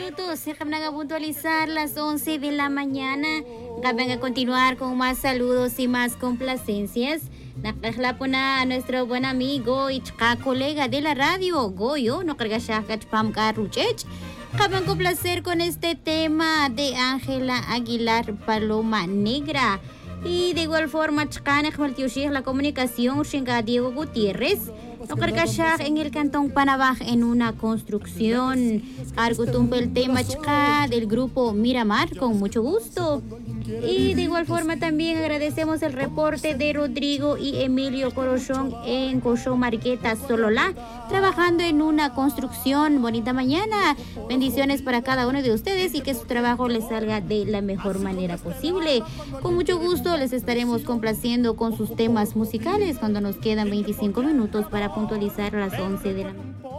minutos. Déjame puntualizar las 11 de la mañana. Vamos a continuar con más saludos y más complacencias. Nakalapuna a nuestro buen amigo y colega de la radio, Goyo, no carga Pam Carruchech. Acaban con placer con este tema de Ángela Aguilar, Paloma Negra. Y de igual forma, la comunicación, Diego Gutiérrez. En el cantón Panabaj en una construcción. El tema del grupo Miramar, con mucho gusto. Y de igual forma también agradecemos el reporte de Rodrigo y Emilio Corochón en Cochón Marqueta, Sololá, trabajando en una construcción. Bonita mañana. Bendiciones para cada uno de ustedes y que su trabajo les salga de la mejor manera posible. Con mucho gusto les estaremos complaciendo con sus temas musicales cuando nos quedan 25 minutos para puntualizar las 11 de la mañana.